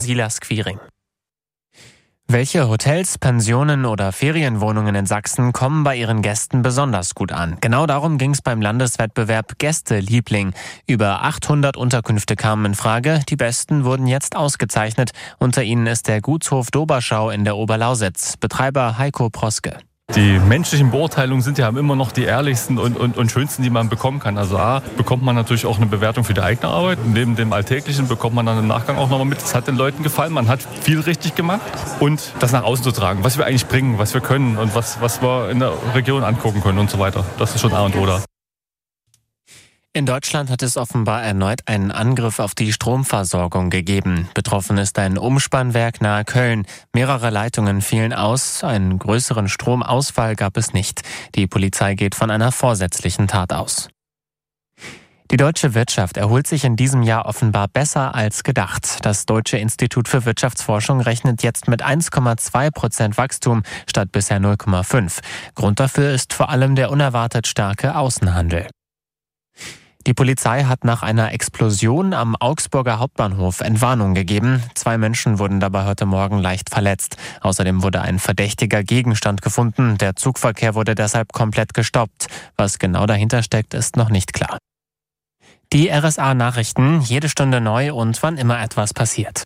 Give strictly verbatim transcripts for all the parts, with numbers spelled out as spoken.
Silas Quiring. Welche Hotels, Pensionen oder Ferienwohnungen in Sachsen kommen bei ihren Gästen besonders gut an? Genau darum ging es beim Landeswettbewerb Gäste-Liebling. Über achthundert Unterkünfte kamen in Frage. Die besten wurden jetzt ausgezeichnet. Unter ihnen ist der Gutshof Doberschau in der Oberlausitz. Betreiber Heiko Proske. Die menschlichen Beurteilungen sind ja immer noch die ehrlichsten und, und, und schönsten, die man bekommen kann. Also A, bekommt man natürlich auch eine Bewertung für die eigene Arbeit. Neben dem Alltäglichen bekommt man dann im Nachgang auch nochmal mit, es hat den Leuten gefallen, man hat viel richtig gemacht. Und das nach außen zu tragen, was wir eigentlich bringen, was wir können und was, was wir in der Region angucken können und so weiter. Das ist schon A und O da. In Deutschland hat es offenbar erneut einen Angriff auf die Stromversorgung gegeben. Betroffen ist ein Umspannwerk nahe Köln. Mehrere Leitungen fielen aus, einen größeren Stromausfall gab es nicht. Die Polizei geht von einer vorsätzlichen Tat aus. Die deutsche Wirtschaft erholt sich in diesem Jahr offenbar besser als gedacht. Das Deutsche Institut für Wirtschaftsforschung rechnet jetzt mit eins Komma zwei Prozent Wachstum statt bisher null Komma fünf. Grund dafür ist vor allem der unerwartet starke Außenhandel. Die Polizei hat nach einer Explosion am Augsburger Hauptbahnhof Entwarnung gegeben. Zwei Menschen wurden dabei heute Morgen leicht verletzt. Außerdem wurde ein verdächtiger Gegenstand gefunden. Der Zugverkehr wurde deshalb komplett gestoppt. Was genau dahinter steckt, ist noch nicht klar. Die R S A-Nachrichten, jede Stunde neu und wann immer etwas passiert.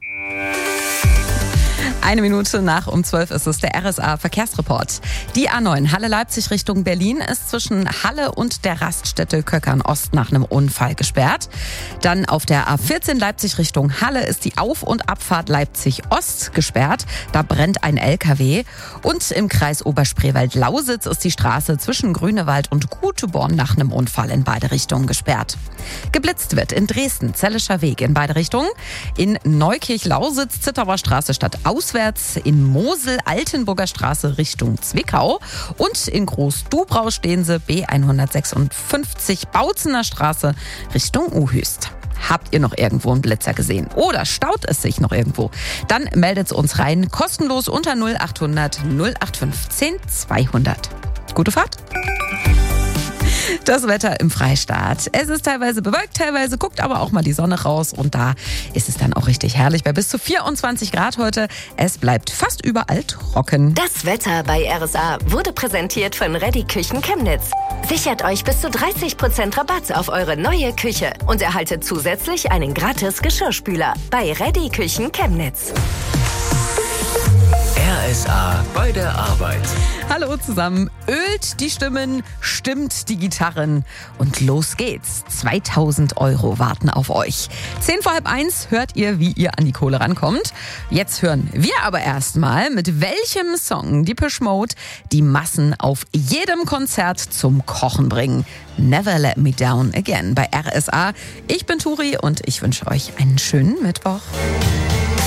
Eine Minute nach um zwölf ist es der R S A-Verkehrsreport. Die A neun Halle-Leipzig Richtung Berlin ist zwischen Halle und der Raststätte Köckern-Ost nach einem Unfall gesperrt. Dann auf der A vierzehn Leipzig Richtung Halle ist die Auf- und Abfahrt Leipzig-Ost gesperrt. Da brennt ein L K W. Und im Kreis Oberspreewald-Lausitz ist die Straße zwischen Grünewald und Guteborn nach einem Unfall in beide Richtungen gesperrt. Geblitzt wird in Dresden, Zellischer Weg in beide Richtungen. In Neukirch-Lausitz, Zittauer Straße statt Auswärts. In Mosel, Altenburger Straße Richtung Zwickau. Und in Groß-Dubrau stehen sie B hundertsechsundfünfzig Bautzener Straße Richtung Uhüst. Habt ihr noch irgendwo einen Blitzer gesehen? Oder staut es sich noch irgendwo? Dann meldet es uns rein, kostenlos unter null achthundert null achtundfünfzig zweihundert. Gute Fahrt! Das Wetter im Freistaat. Es ist teilweise bewölkt, teilweise guckt aber auch mal die Sonne raus und da ist es dann auch richtig herrlich bei bis zu vierundzwanzig Grad heute. Es bleibt fast überall trocken. Das Wetter bei R S A wurde präsentiert von Reddy Küchen Chemnitz. Sichert euch bis zu dreißig Prozent Rabatt auf eure neue Küche und erhaltet zusätzlich einen gratis Geschirrspüler bei Reddy Küchen Chemnitz. R S A bei der Arbeit. Hallo zusammen. Ölt die Stimmen, stimmt die Gitarren und los geht's. zweitausend Euro warten auf euch. Zehn vor halb eins hört ihr, wie ihr an die Kohle rankommt. Jetzt hören wir aber erstmal, mit welchem Song Depeche Mode die Massen auf jedem Konzert zum Kochen bringen. Never Let Me Down Again bei R S A. Ich bin Turi und ich wünsche euch einen schönen Mittwoch.